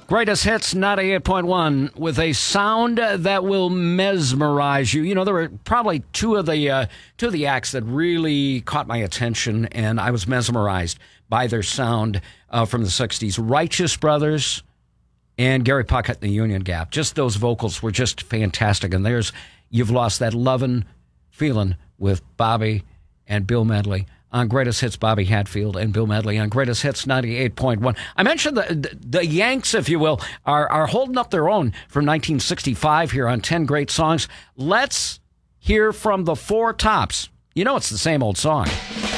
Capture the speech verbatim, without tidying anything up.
Greatest Hits ninety-eight point one with a sound that will mesmerize you. You know, there were probably two of the uh, two of the acts that really caught my attention, and I was mesmerized by their sound uh, from the sixties. Righteous Brothers and Gary Puckett and the Union Gap. Just those vocals were just fantastic. And there's You've Lost That Lovin' Feelin' with Bobby and Bill Medley on Greatest Hits. Bobby Hatfield and Bill Medley on Greatest Hits ninety-eight point one. I mentioned the, the the Yanks, if you will, are are holding up their own from nineteen sixty-five here on ten Great Songs. Let's hear from the Four Tops. You know it's the same old song.